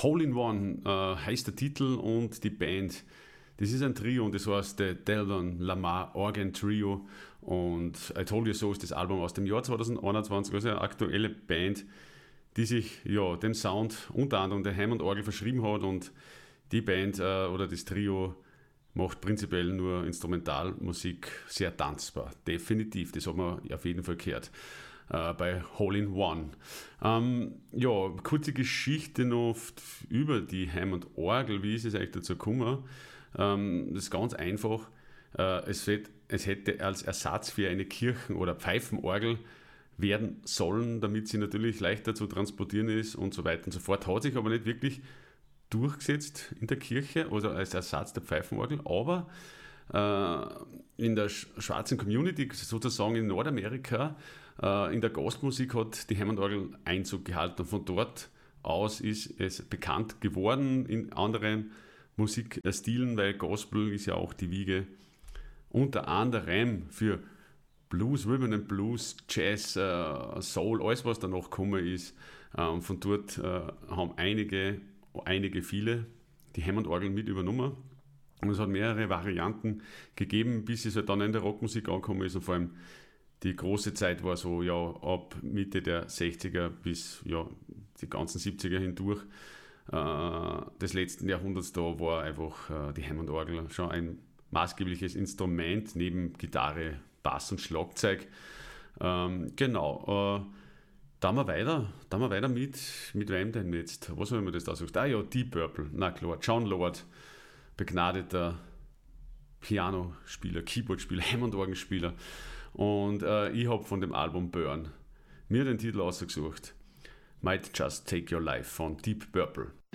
Hole in One heißt der Titel und die Band. Das ist ein Trio und das heißt The Delvon Lamar Organ Trio und I Told You So ist das Album aus dem Jahr 2021, also eine aktuelle Band, die sich dem Sound unter anderem der Hammond Orgel verschrieben hat und die Band oder das Trio macht prinzipiell nur Instrumentalmusik sehr tanzbar, definitiv, das hat man auf jeden Fall gehört. Bei Hole in One. Kurze Geschichte noch über die Hammond Orgel, wie ist es eigentlich dazu gekommen? Das ist ganz einfach. Es hätte als Ersatz für eine Kirchen- oder Pfeifenorgel werden sollen, damit sie natürlich leichter zu transportieren ist und so weiter und so fort. Hat sich aber nicht wirklich durchgesetzt in der Kirche oder als Ersatz der Pfeifenorgel, aber in der schwarzen Community, sozusagen in Nordamerika, in der Gospelmusik hat die Hammond-Orgel Einzug gehalten und von dort aus ist es bekannt geworden in anderen Musikstilen, weil Gospel ist ja auch die Wiege unter anderem für Blues, Rhythm and Blues, Jazz, Soul, alles was danach gekommen ist. Von dort haben viele die Hammond-Orgel mit übernommen. Und es hat mehrere Varianten gegeben, bis es halt dann in der Rockmusik angekommen ist und vor allem die große Zeit war so ab Mitte der 60er bis die ganzen 70er hindurch des letzten Jahrhunderts. Da war einfach die Hammond-Orgel schon ein maßgebliches Instrument neben Gitarre, Bass und Schlagzeug. Da haben wir weiter mit wem denn jetzt? Was haben wir das da gesagt? Deep Purple, na klar, John Lord, begnadeter Pianospieler, Keyboardspieler, Hammond-Orgenspieler. Und ich habe von dem Album Burn mir den Titel ausgesucht. Might Just Take Your Life von Deep Purple.